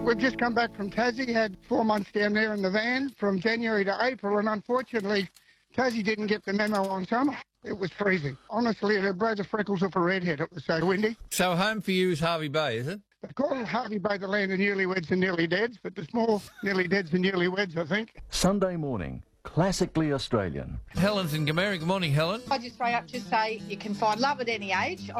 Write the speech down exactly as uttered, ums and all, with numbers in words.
We've just come back from Tassie, had four months down there in the van from January to April, and unfortunately, Tassie didn't get the memo on summer. It was freezing. Honestly, it blows the freckles off a redhead. It was so windy. So home for you is Harvey Bay, is it? They call it Harvey Bay the land of newlyweds and nearly deads, but there's more nearly deads than newlyweds, I think. Sunday morning, classically Australian. Helen's in Gamera. Good morning, Helen. I just rang up to say you can find love at any age.